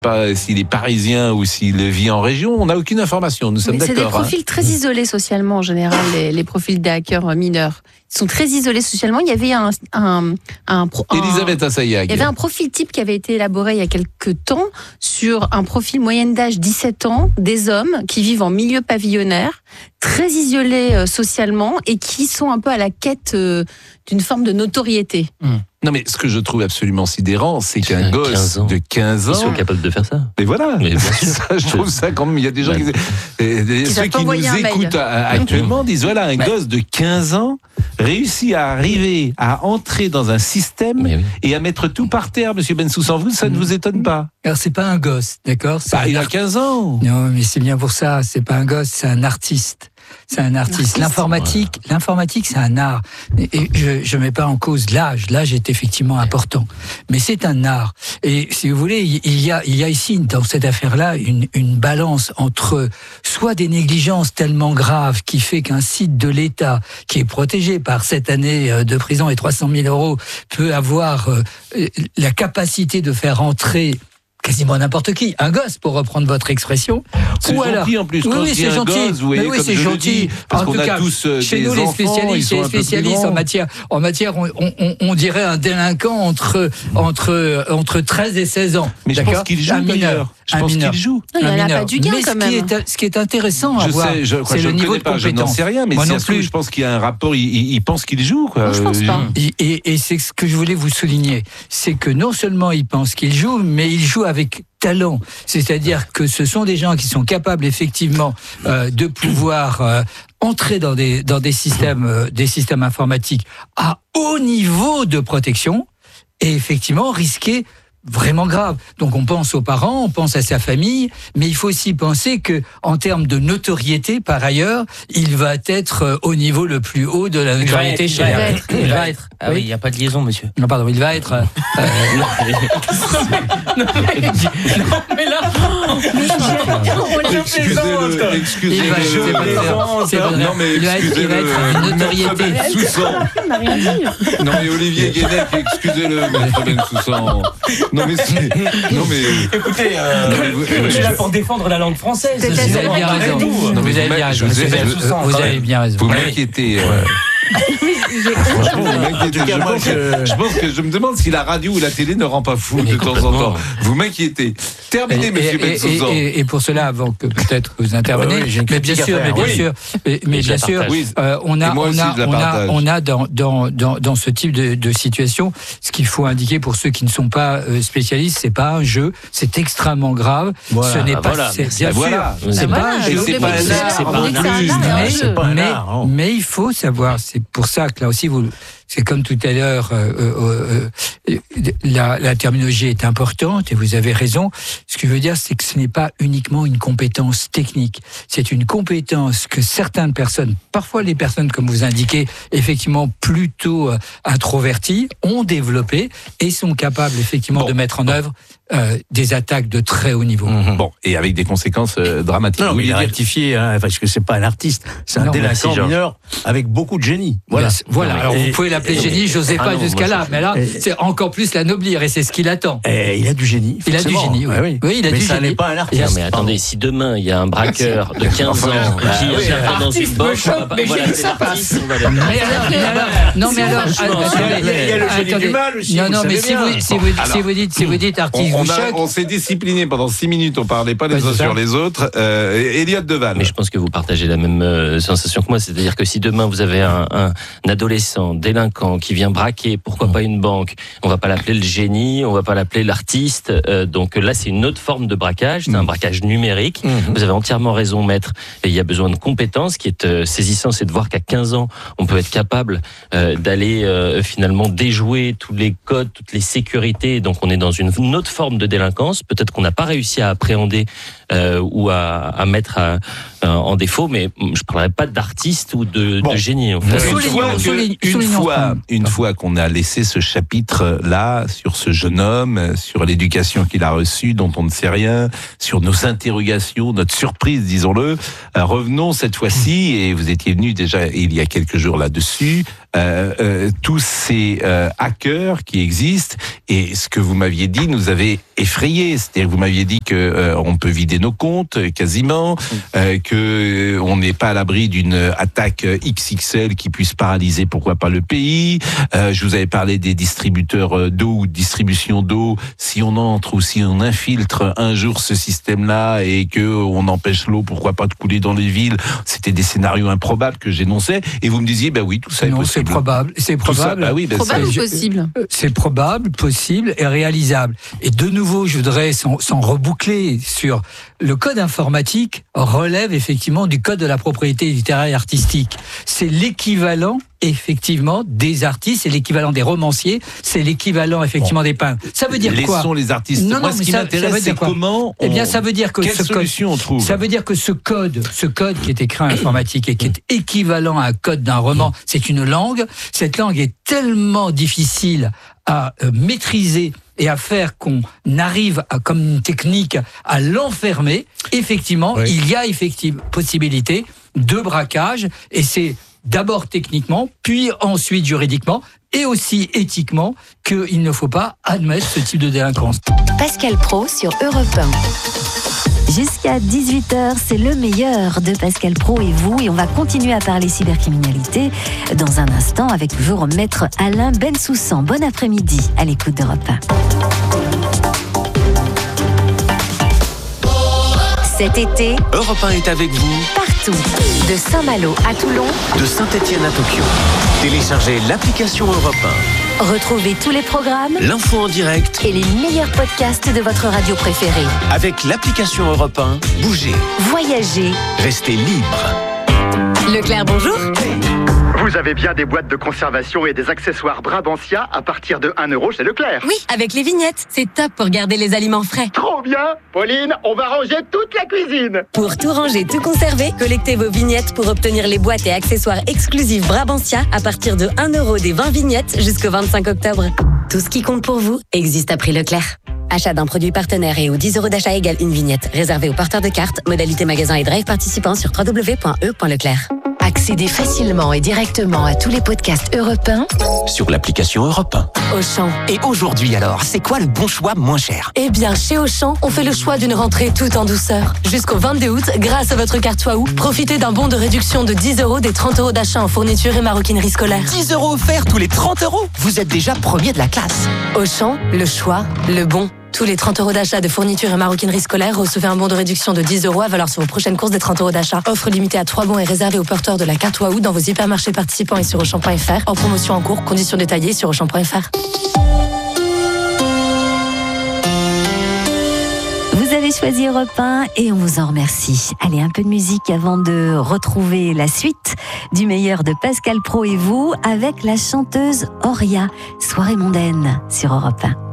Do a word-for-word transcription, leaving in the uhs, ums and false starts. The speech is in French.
pas s'il est parisien ou s'il vit en région, on n'a aucune information, nous sommes Mais d'accord. C'est des profils hein. très isolés socialement en général, les, les profils des hackers mineurs. Ils sont très isolés socialement. Il y avait un... un, un, un Elisabeth Assayag. Il y avait un profil type qui avait été élaboré il y a quelques temps sur un profil moyenne d'âge dix-sept ans, des hommes qui vivent en milieu pavillonnaire, très isolés euh, socialement et qui sont un peu à la quête euh, d'une forme de notoriété. Mmh. Non mais ce que je trouve absolument sidérant, c'est qu'un gosse de quinze ans... Ils sont capables de faire ça. Mais voilà, mais ça, je trouve ça quand même, il y a des gens bah, qui... Et, qui ceux qui nous écoutent à, actuellement disent, voilà, un bah. gosse de quinze ans réussit à arriver à entrer dans un système oui. et à mettre tout par terre, monsieur Bensoussan. Vous, ça ne vous étonne pas? Alors, c'est pas un gosse, d'accord? Bah, il a quinze ans. Non, mais c'est bien pour ça, c'est pas un gosse, c'est un artiste. C'est un artiste. L'informatique, voilà. l'informatique, c'est un art. Et je ne mets pas en cause l'âge. L'âge est effectivement important, mais c'est un art. Et si vous voulez, il y a, il y a ici dans cette affaire-là une, une balance entre soit des négligences tellement graves qui fait qu'un site de l'État qui est protégé par sept années de prison et trois cent mille euros peut avoir la capacité de faire entrer quasiment n'importe qui, un gosse pour reprendre votre expression. C'est ou gentil alors, en plus. Oui, Quand oui, c'est gentil. Gosse, vous voyez, oui, comme c'est je gentil. Le dis, parce en qu'on tout a cas, tous euh, chez des nous, les enfants, spécialistes, les spécialistes en matière, en matière, on, on, on dirait un délinquant entre entre entre treize et seize ans. Mais je pense qu'il joue un mineur. Je pense qu'il joue. Non, il n'y en a pas du gain mais quand ce même. Qui est, ce qui est intéressant à je voir, sais, je, c'est je le niveau de pas, compétence. Je n'en sais rien, mais Moi si non plus, plus. je pense qu'il y a un rapport. Il, il, il pense qu'il joue, quoi. Non, je pense pas. Et, et, et c'est ce que je voulais vous souligner, c'est que non seulement il pense qu'il joue, mais il joue avec talent. C'est-à-dire que ce sont des gens qui sont capables effectivement euh, de pouvoir euh, entrer dans des dans des systèmes euh, des systèmes informatiques à haut niveau de protection et effectivement risquer vraiment grave. Donc on pense aux parents, on pense à sa famille, mais il faut aussi penser que en termes de notoriété, par ailleurs, il va être au niveau le plus haut de la notoriété chez les il, il, il va être. Ah oui, il n'y a pas de liaison, monsieur. Non, pardon, il va être. Euh, non, mais... non, mais... non, mais là, excusez-le, excusez-le. C'est bon, non mais il va être, il va être une notoriété. Non mais Olivier Guénec, excusez-le, maître Bensoussan. Non mais c'est... non mais écoutez, euh, je suis là pour défendre la langue française. Vous avez bien raison. Non, vous avez bien raison. Vous avez bien raison. Vous m'inquiétez. Franchement, vous m'inquiétez. Je, pense que, je pense que je me demande si la radio ou la télé ne rend pas fou mais de temps en temps. Vous m'inquiétez. Terminez, et, monsieur Bensoussan. Et, et, et pour cela, avant que peut-être vous interveniez, oui, mais bien sûr, mais bien oui. sûr, mais, mais bien sûr, oui. euh, on a, on a, on a, on a dans, dans, dans, dans ce type de, de situation, ce qu'il faut indiquer pour ceux qui ne sont pas spécialistes, c'est pas un jeu, c'est extrêmement grave. Voilà, ce n'est bah pas, voilà, c'est, bien voilà. sûr, c'est voilà, pas un jeu, c'est pas un art, c'est pas un art, mais, mais, mais il faut savoir, c'est pour ça que là aussi vous. C'est comme tout à l'heure, euh, euh, euh, la, la terminologie est importante et vous avez raison. Ce que je veux dire, c'est que ce n'est pas uniquement une compétence technique. C'est une compétence que certaines personnes, parfois les personnes, comme vous indiquez, effectivement plutôt euh, introverties, ont développé et sont capables effectivement bon, de mettre en bon. œuvre euh, des attaques de très haut niveau. Mmh. Bon, et avec des conséquences euh, dramatiques. Non, mais il a rectifié, hein, parce que c'est pas un artiste, c'est un non, délinquant mineur avec beaucoup de génie. Voilà. Yes, voilà. Alors et, vous pouvez l'appeler et, génie, je n'osais ah pas non, jusqu'à là, mais là, et, c'est encore plus l'anoblir et c'est ce qu'il attend. Et il a du génie. Il a du génie, oui. oui. oui il a mais du ça génie. n'est pas un artiste. Non, mais attendez, si demain il y a un braqueur de quinze ans qui vient dans une boîte, voilà, ça passe. Non, mais alors, il y a le génie du mal aussi. Non, non, mais si vous dites, si vous dites artiste, vous choque. On s'est discipliné pendant six minutes, on parlait pas les uns sur les autres. Elliott Deval. Mais je pense que vous partagez la même sensation que moi, c'est-à-dire que si demain vous avez un, un adolescent délinquant qui vient braquer, pourquoi pas une banque, on va pas l'appeler le génie, on va pas l'appeler l'artiste. Euh, donc là, c'est une autre forme de braquage, c'est mmh. un braquage numérique. Mmh. Vous avez entièrement raison, maître. Et il y a besoin de compétences. Ce qui est euh, saisissant, c'est de voir qu'à quinze ans, on peut être capable euh, d'aller euh, finalement déjouer tous les codes, toutes les sécurités. Donc on est dans une, une autre forme de délinquance. Peut-être qu'on n'a pas réussi à appréhender euh, ou à, à mettre à, à, en défaut, mais je parlerai pas d'artiste ou de, bon. de génie. En fait. Une, fois, que, une, fois, une fois qu'on a laissé ce chapitre-là sur ce jeune homme, sur l'éducation qu'il a reçue, dont on ne sait rien, sur nos interrogations, notre surprise, disons-le, euh, revenons cette fois-ci, et vous étiez venu déjà il y a quelques jours là-dessus, euh, euh, tous ces euh, hackers qui existent, et ce que vous m'aviez dit nous avait effrayé. C'est-à-dire que vous m'aviez dit que euh, on peut vider nos comptes quasiment, euh, que on n'est pas à l'abri d'une attaque X X L qui puisse paralyser pourquoi pas le pays. Euh, je vous avais parlé des distributeurs d'eau ou de distribution d'eau. Si on entre ou si on infiltre un jour ce système-là et que on empêche l'eau, pourquoi pas de couler dans les villes. C'était des scénarios improbables que j'énonçais. Et vous me disiez, ben oui, tout ça est non, possible. c'est probable. C'est probable. Ça, bah oui, ben probable ça, ou possible? C'est probable, possible et réalisable. Et de nouveau, je voudrais s'en, s'en reboucler sur le code informatique relève effectivement du code de la propriété littéraire et artistique. C'est l'équivalent effectivement des artistes, c'est l'équivalent des romanciers, c'est l'équivalent effectivement bon. des peintres. Ça veut dire Laissons quoi? Laissons les artistes. Non, Moi, non, ce qui ça, m'intéresse, ça c'est comment on... Eh bien, ça veut dire que Quelle ce solution code, on trouve? Ça veut dire que ce code, ce code qui est écrit en informatique et qui est équivalent à un code d'un roman, c'est une langue. Cette langue est tellement difficile à euh, maîtriser et à faire qu'on arrive à, comme une technique à l'enfermer. Effectivement, oui. il y a effectivement possibilité de braquage et c'est d'abord techniquement, puis ensuite juridiquement et aussi éthiquement qu'il ne faut pas admettre ce type de délinquance. Pascal Praud sur Europe un. Jusqu'à dix-huit heures, c'est le meilleur de Pascal Praud et vous. Et on va continuer à parler cybercriminalité dans un instant avec toujours maître Alain Bensoussan. Bon après-midi à l'écoute d'Europe un. Cet été, Europe un est avec vous partout, de Saint-Malo à Toulon, de Saint-Étienne à Tokyo. Téléchargez l'application Europe un. Retrouvez tous les programmes, l'info en direct et les meilleurs podcasts de votre radio préférée. Avec l'application Europe un, bougez, voyagez, restez libre. Leclerc, bonjour. Vous avez bien des boîtes de conservation et des accessoires Brabantia à partir de un euro chez Leclerc. Oui, avec les vignettes. C'est top pour garder les aliments frais. Trop bien. Pauline, on va ranger toute la cuisine. Pour tout ranger, tout conserver, collectez vos vignettes pour obtenir les boîtes et accessoires exclusifs Brabantia à partir de un euro des vingt vignettes jusqu'au vingt-cinq octobre. Tout ce qui compte pour vous existe à prix Leclerc. Achat d'un produit partenaire et aux dix euros d'achat égale une vignette. Réservé aux porteurs de cartes. Modalité magasin et drive participants sur w w w point e point leclerc. Accédez facilement et directement à tous les podcasts Europe un sur l'application Europe un. Auchan. Et aujourd'hui alors, c'est quoi le bon choix moins cher? Eh bien, chez Auchan, on fait le choix d'une rentrée tout en douceur. Jusqu'au vingt-deux août, grâce à votre carte Waouh, profitez d'un bon de réduction de dix euros des trente euros d'achat en fourniture et maroquinerie scolaire. dix euros offerts tous les trente euros? Vous êtes déjà premier de la classe. Auchan, le choix, le bon. Tous les trente euros d'achat de fourniture et maroquinerie scolaire, recevez un bon de réduction de dix euros à valeur sur vos prochaines courses des trente euros d'achat. Offre limitée à trois bons et réservée aux porteurs de la carte Waouh dans vos hypermarchés participants et sur Auchan point F R. En promotion en cours, conditions détaillées sur Auchan point F R. Vous avez choisi Europe un et on vous en remercie. Allez, un peu de musique avant de retrouver la suite du meilleur de Pascal Praud et vous avec la chanteuse Auria. Soirée mondaine sur Europe un.